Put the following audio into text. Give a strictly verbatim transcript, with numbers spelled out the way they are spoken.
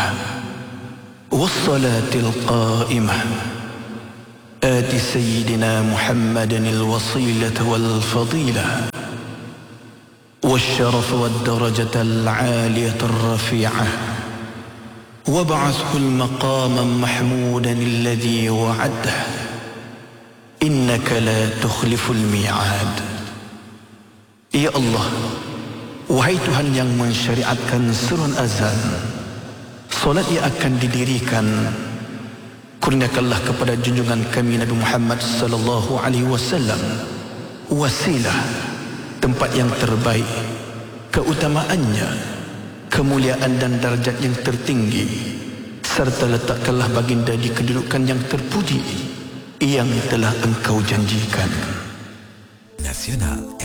والصلاة القائمة آت سيدنا محمد الوصيلة والفضيلة والشرف والدرجة العالية الرفيعة وابعثه المقام محمودا الذي وعده إنك لا تخلف الميعاد. Ya Allah, wahai Tuhan yang mensyariatkan surun azan, solat yang akan didirikan, kurniakanlah kepada junjungan kami Nabi Muhammad sallallahu alaihi wasallam wasilah, tempat yang terbaik, keutamaannya, kemuliaan dan darjat yang tertinggi, serta letakkanlah baginda di kedudukan yang terpuji yang telah engkau janjikan. Nasional